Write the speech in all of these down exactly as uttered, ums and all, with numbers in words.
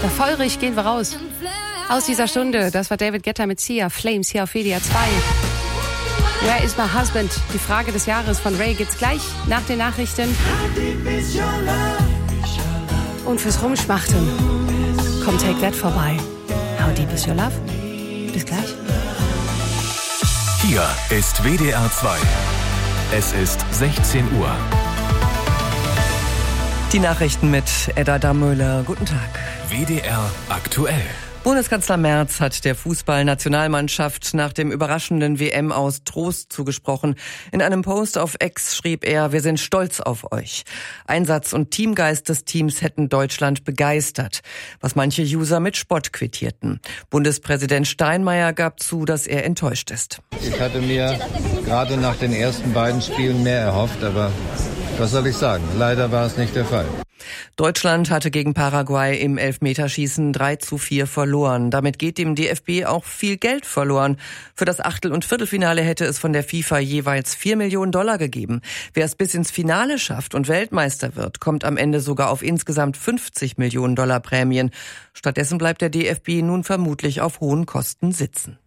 Ja, feurig gehen wir raus. Aus dieser Stunde, das war David Guetta mit Sia, Flames hier auf W D R zwei. Where is my husband? Die Frage des Jahres von Ray gibt's gleich nach den Nachrichten. Und fürs Rumschmachten kommt Take That vorbei. How deep is your love? Bis gleich. Hier ist W D R zwei. Es ist sechzehn Uhr. Die Nachrichten mit Edda Dammöller. Guten Tag. W D R aktuell. Bundeskanzler Merz hat der Fußballnationalmannschaft nach dem überraschenden W M-Aus Trost zugesprochen. In einem Post auf X schrieb er: Wir sind stolz auf euch. Einsatz und Teamgeist des Teams hätten Deutschland begeistert, was manche User mit Spott quittierten. Bundespräsident Steinmeier gab zu, dass er enttäuscht ist. Ich hatte mir gerade nach den ersten beiden Spielen mehr erhofft, aber was soll ich sagen? Leider war es nicht der Fall. Deutschland hatte gegen Paraguay im Elfmeterschießen drei zu vier verloren. Damit geht dem D F B auch viel Geld verloren. Für das Achtel- und Viertelfinale hätte es von der FIFA jeweils vier Millionen Dollar gegeben. Wer es bis ins Finale schafft und Weltmeister wird, kommt am Ende sogar auf insgesamt fünfzig Millionen Dollar Prämien. Stattdessen bleibt der D F B nun vermutlich auf hohen Kosten sitzen.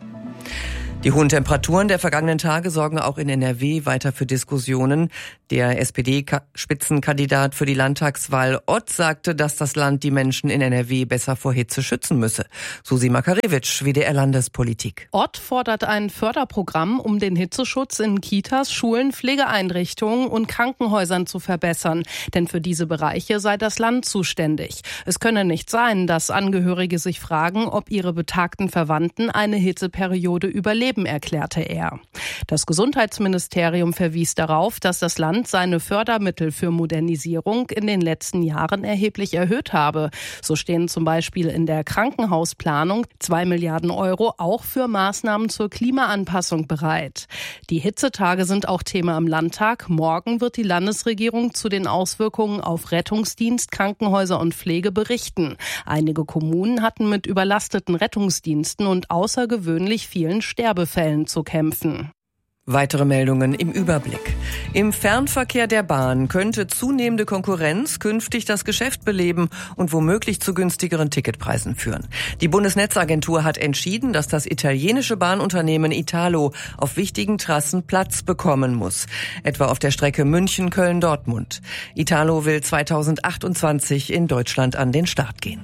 Die hohen Temperaturen der vergangenen Tage sorgen auch in N R W weiter für Diskussionen. Der S P D-Spitzenkandidat für die Landtagswahl Ott sagte, dass das Land die Menschen in N R W besser vor Hitze schützen müsse. Susi Makarewitsch, W D R Landespolitik. Ott fordert ein Förderprogramm, um den Hitzeschutz in Kitas, Schulen, Pflegeeinrichtungen und Krankenhäusern zu verbessern. Denn für diese Bereiche sei das Land zuständig. Es könne nicht sein, dass Angehörige sich fragen, ob ihre betagten Verwandten eine Hitzeperiode überleben, erklärte er. Das Gesundheitsministerium verwies darauf, dass das Land seine Fördermittel für Modernisierung in den letzten Jahren erheblich erhöht habe. So stehen zum Beispiel in der Krankenhausplanung zwei Milliarden Euro auch für Maßnahmen zur Klimaanpassung bereit. Die Hitzetage sind auch Thema im Landtag. Morgen wird die Landesregierung zu den Auswirkungen auf Rettungsdienst, Krankenhäuser und Pflege berichten. Einige Kommunen hatten mit überlasteten Rettungsdiensten und außergewöhnlich vielen Sterbefällen zu kämpfen. Weitere Meldungen im Überblick. Im Fernverkehr der Bahn könnte zunehmende Konkurrenz künftig das Geschäft beleben und womöglich zu günstigeren Ticketpreisen führen. Die Bundesnetzagentur hat entschieden, dass das italienische Bahnunternehmen Italo auf wichtigen Trassen Platz bekommen muss, etwa auf der Strecke München-Köln-Dortmund. Italo will zweitausendachtundzwanzig in Deutschland an den Start gehen.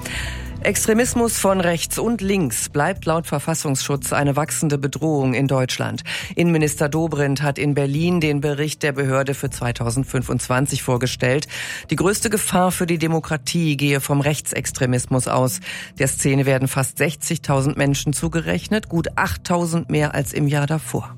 Extremismus von rechts und links bleibt laut Verfassungsschutz eine wachsende Bedrohung in Deutschland. Innenminister Dobrindt hat in Berlin den Bericht der Behörde für zweitausendfünfundzwanzig vorgestellt. Die größte Gefahr für die Demokratie gehe vom Rechtsextremismus aus. Der Szene werden fast sechzigtausend Menschen zugerechnet, gut achttausend mehr als im Jahr davor.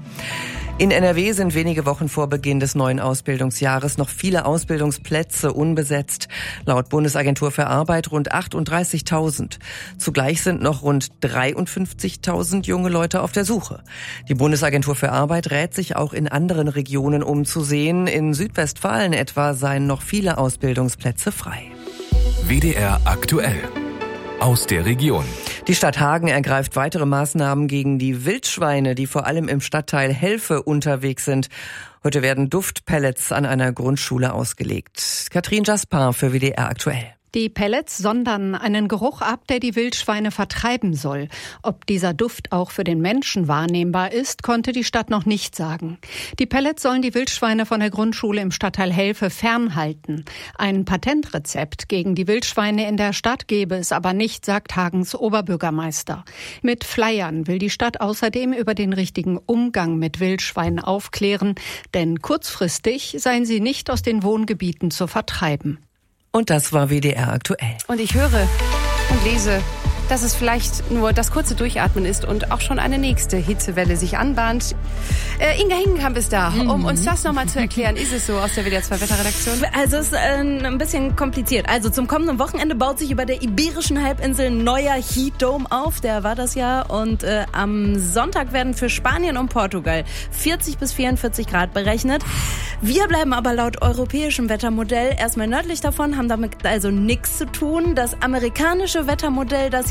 In N R W sind wenige Wochen vor Beginn des neuen Ausbildungsjahres noch viele Ausbildungsplätze unbesetzt. Laut Bundesagentur für Arbeit rund achtunddreißigtausend. Zugleich sind noch rund dreiundfünfzigtausend junge Leute auf der Suche. Die Bundesagentur für Arbeit rät sich auch in anderen Regionen umzusehen. In Südwestfalen etwa seien noch viele Ausbildungsplätze frei. W D R aktuell. Aus der Region. Die Stadt Hagen ergreift weitere Maßnahmen gegen die Wildschweine, die vor allem im Stadtteil Helfe unterwegs sind. Heute werden Duftpellets an einer Grundschule ausgelegt. Katrin Jaspar für W D R aktuell. Die Pellets sondern einen Geruch ab, der die Wildschweine vertreiben soll. Ob dieser Duft auch für den Menschen wahrnehmbar ist, konnte die Stadt noch nicht sagen. Die Pellets sollen die Wildschweine von der Grundschule im Stadtteil Helfe fernhalten. Ein Patentrezept gegen die Wildschweine in der Stadt gebe es aber nicht, sagt Hagens Oberbürgermeister. Mit Flyern will die Stadt außerdem über den richtigen Umgang mit Wildschweinen aufklären, denn kurzfristig seien sie nicht aus den Wohngebieten zu vertreiben. Und das war W D R aktuell. Und ich höre und lese, dass es vielleicht nur das kurze Durchatmen ist und auch schon eine nächste Hitzewelle sich anbahnt. Äh, Inga Hingenkamp ist da, um uns das nochmal zu erklären. Ist es so aus der W D R zwei Wetterredaktion? Also es ist äh, ein bisschen kompliziert. Also zum kommenden Wochenende baut sich über der Iberischen Halbinsel ein neuer Heat Dome auf. Der war das ja. Und äh, am Sonntag werden für Spanien und Portugal vierzig bis vierundvierzig Grad berechnet. Wir bleiben aber laut europäischem Wettermodell erstmal nördlich davon, haben damit also nichts zu tun. Das amerikanische Wettermodell, das sieht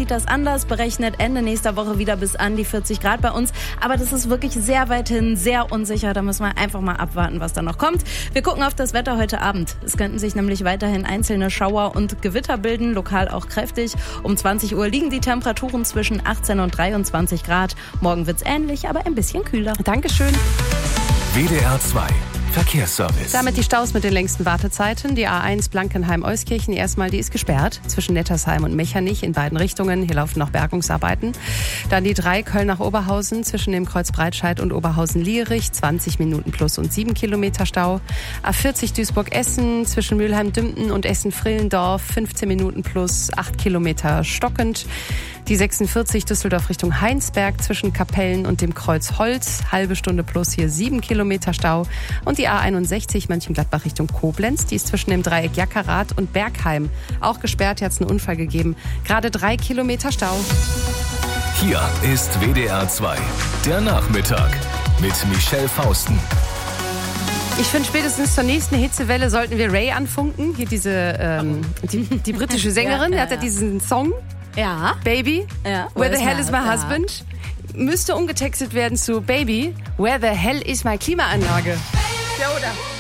sieht das anders, berechnet Ende nächster Woche wieder bis an die vierzig Grad bei uns. Aber das ist wirklich sehr weit hin, sehr unsicher. Da müssen wir einfach mal abwarten, was da noch kommt. Wir gucken auf das Wetter heute Abend. Es könnten sich nämlich weiterhin einzelne Schauer und Gewitter bilden, lokal auch kräftig. Um zwanzig Uhr liegen die Temperaturen zwischen achtzehn und dreiundzwanzig Grad. Morgen wird's ähnlich, aber ein bisschen kühler. Dankeschön. W D R zwei Verkehrsservice. Damit die Staus mit den längsten Wartezeiten. Die A eins Blankenheim-Euskirchen erstmal, die ist gesperrt zwischen Nettersheim und Mechernich in beiden Richtungen. Hier laufen noch Bergungsarbeiten. Dann die drei Köln nach Oberhausen zwischen dem Kreuz Breitscheid und Oberhausen-Lierich. zwanzig Minuten plus und sieben Kilometer Stau. A vierzig Duisburg-Essen zwischen Mülheim-Dümpten und Essen-Frillendorf. fünfzehn Minuten plus acht Kilometer stockend. Die sechsundvierzig Düsseldorf Richtung Heinsberg zwischen Kapellen und dem Kreuz Holz. Halbe Stunde plus hier sieben Kilometer Stau. Und die A einundsechzig Mönchengladbach Richtung Koblenz. Die ist zwischen dem Dreieck Jackerath und Bergheim auch gesperrt. Hier hat es einen Unfall gegeben. Gerade drei Kilometer Stau. Hier ist W D R zwei, der Nachmittag mit Michelle Fausten. Ich finde, spätestens zur nächsten Hitzewelle sollten wir Ray anfunken. Hier diese, ähm, die, die britische Sängerin, die ja, ja, hat ja ja. diesen Song. Ja. Baby, Ja. Where the hell is my Ja. husband? Müsste umgetextet werden zu Baby, Where the hell is my Klimaanlage? Ja, oder?